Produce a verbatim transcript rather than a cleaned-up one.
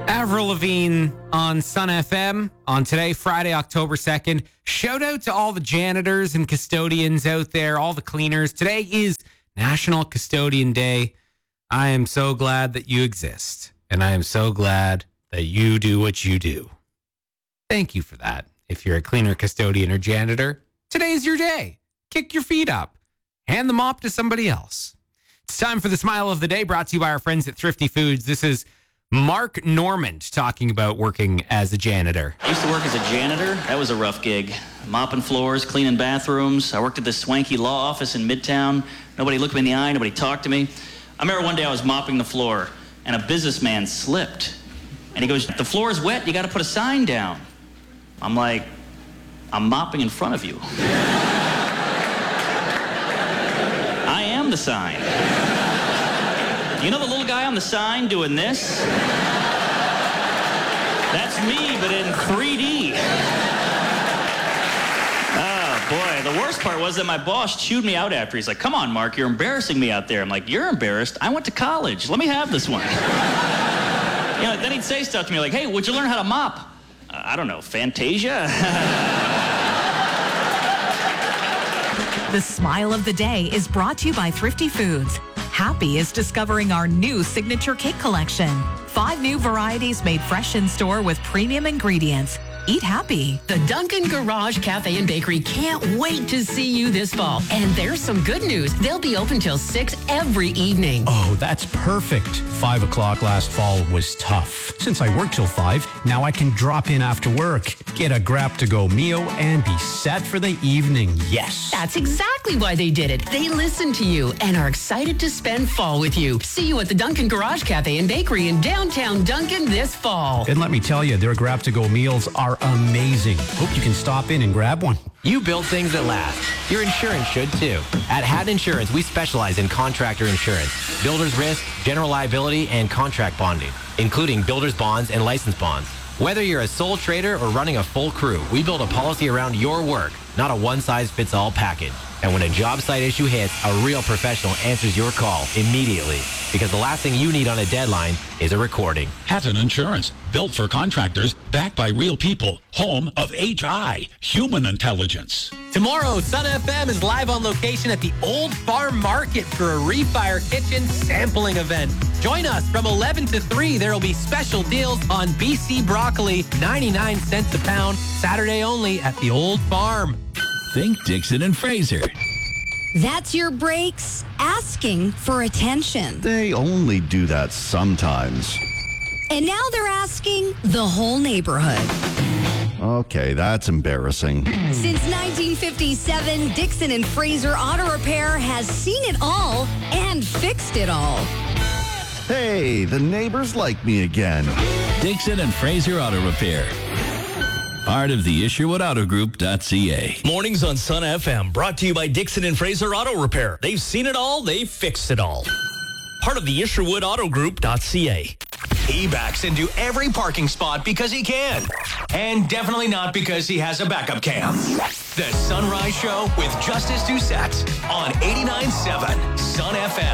Avril Lavigne on Sun F M on today, Friday, October second. Shout out to all the janitors and custodians out there, all the cleaners. Today is National Custodian Day. I am so glad that you exist, and I am so glad that you do what you do. Thank you for that. If you're a cleaner, custodian, or janitor, today's your day. Kick your feet up. Hand the mop to somebody else. It's time for the Smile of the Day, brought to you by our friends at Thrifty Foods. This is Mark Normand talking about working as a janitor. I used to work as a janitor. That was a rough gig. Mopping floors, cleaning bathrooms. I worked at this swanky law office in Midtown. Nobody looked me in the eye. Nobody talked to me. I remember one day I was mopping the floor, and a businessman slipped. And he goes, "The floor is wet. You got to put a sign down." I'm like, "I'm mopping in front of you." I am the sign. You know the little guy on the sign doing this? That's me, but in three D. Oh, boy. The worst part was that my boss chewed me out after. He's like, "Come on, Mark, you're embarrassing me out there." I'm like, "You're embarrassed? I went to college. Let me have this one." You know, then he'd say stuff to me like, "Hey, what'd you learn how to mop?" Uh, I don't know, Fantasia? The Smile of the Day is brought to you by Thrifty Foods. Happy is discovering our new signature cake collection. Five new varieties made fresh in store with premium ingredients. Eat happy. The Duncan Garage Cafe and Bakery can't wait to see you this fall. And there's some good news. They'll be open till six every evening. Oh, that's perfect. Five o'clock last fall was tough. Since I work till five, now I can drop in after work, get a grab-to-go meal, and be set for the evening. Yes. That's exactly why they did it. They listened to you and are excited to spend fall with you. See you at the Duncan Garage Cafe and Bakery in downtown Duncan this fall. And let me tell you, their grab-to-go meals are amazing. Hope you can stop in and grab one. You build things that last. Your insurance should too. At Hatt Insurance, we specialize in contractor insurance, builder's risk, general liability, and contract bonding, including builder's bonds and license bonds. Whether you're a sole trader or running a full crew, we build a policy around your work, not a one-size-fits-all package. And when a job site issue hits, a real professional answers your call immediately. Because the last thing you need on a deadline is a recording. Hatton Insurance, built for contractors, backed by real people, home of H I, human intelligence. Tomorrow, Sun F M is live on location at the Old Farm Market for a Refire Kitchen sampling event. Join us from eleven to three. There will be special deals on B C broccoli, ninety-nine cents a pound, Saturday only at the Old Farm. Think Dixon and Fraser. That's your brakes asking for attention. They only do that sometimes. And now they're asking the whole neighborhood. Okay, that's embarrassing. Since nineteen fifty-seven, Dixon and Fraser Auto Repair has seen it all and fixed it all. Hey, the neighbors like me again. Dixon and Fraser Auto Repair. Part of the Isherwood Auto Group dot C A. Mornings on Sun F M, brought to you by Dixon and Fraser Auto Repair. They've seen it all, they've fixed it all. Part of the Isherwood Auto Group dot C A. He backs into every parking spot because he can. And definitely not because he has a backup cam. The Sunrise Show with Justice Doucette on eighty-nine point seven Sun F M.